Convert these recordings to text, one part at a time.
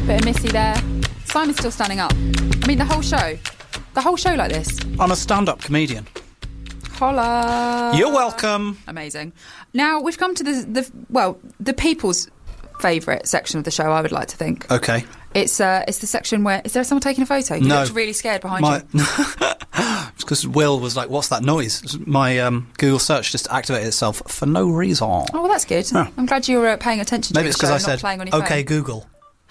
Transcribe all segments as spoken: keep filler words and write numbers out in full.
Bit of Missy there. Simon's still standing up. I mean, the whole show. The whole show like this. I'm a stand-up comedian. Holla. You're welcome. Amazing. Now, we've come to the, the well, the people's favourite section of the show, I would like to think. Okay. It's uh, it's the section where... Is there someone taking a photo? You No. looked really scared behind My, you. It's because Will was like, what's that noise? My um, Google search just activated itself for no reason. Oh, well, that's good. Oh. I'm glad you were uh, paying attention to Maybe the it's show because I and not said, playing on your OK, phone. Google.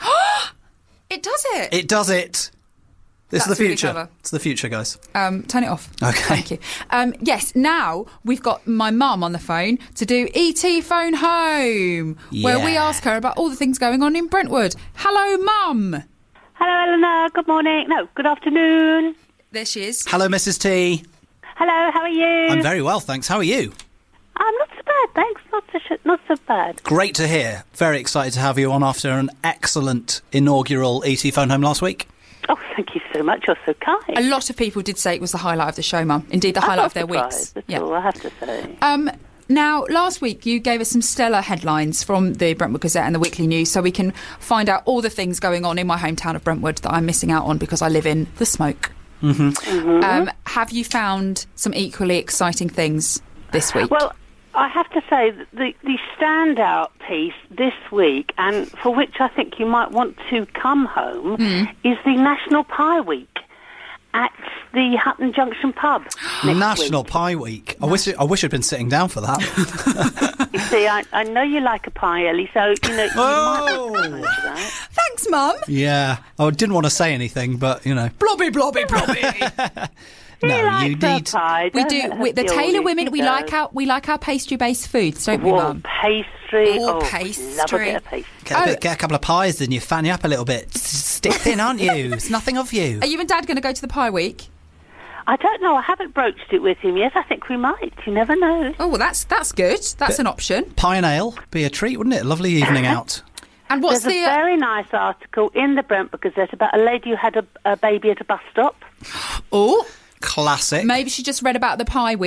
It does it? It does it. This That's is the really future. clever. It's the future, guys. Um, turn it off. Okay. Thank you. Um, yes, now we've got my mum on the phone to do E T Phone Home, where we Yeah. ask her about all the things going on in Brentwood. Hello, Mum. Hello, Eleanor. Good morning. No, good afternoon. There she is. Hello, Missus T. Hello, how are you? I'm very well, thanks. How are you? I'm not so bad, thanks. Not so, sh- not so bad. Great to hear. Very excited to have you on after an excellent inaugural E T Phone Home last week. Oh, thank you so much. You're so kind. A lot of people did say it was the highlight of the show, Mum. Indeed, the I'm highlight not of their surprised weeks. at all, I have to say. Um, now, last week you gave us some stellar headlines from the Brentwood Gazette and the Weekly News, so we can find out all the things going on in my hometown of Brentwood that I'm missing out on because I live in the smoke. Mm-hmm. Mm-hmm. Um, have you found some equally exciting things this week? Well, I have to say that the, the standout piece this week, and for which I think you might want to come home, Mm. is the National Pie Week at the Hutton Junction pub. next National week. Pie Week. I wish I wish I'd been sitting down for that. You see, I, I know you like a pie, Ellie, so, you know, you Oh. might want to come home for that. Thanks, Mum. Yeah. I didn't want to say anything, but, you know. Blobby, blobby, blobby. He No, likes you her need... pie, we don't do. let We, her the feel Taylor it. women, She we does. like our we like our pastry-based foods, don't we, Whoa, Mum? pastry. Oh, Oh, pastry. love a bit of pastry. Get a, Oh. bit, get a couple of pies, then you fan you up a little bit. S- Stick thin, aren't you? It's nothing of you. Are you and Dad going to go to the Pie Week? I don't know. I haven't broached it with him yet. I think we might. You never know. Oh, well, that's that's good. That's an option. Pie and ale. Be a treat, wouldn't it? Lovely evening out. And what's There's the? a very nice article in the Brentwood Gazette about a lady who had a, a baby at a bus stop. Oh, Classic. maybe she just read about the Pie Week.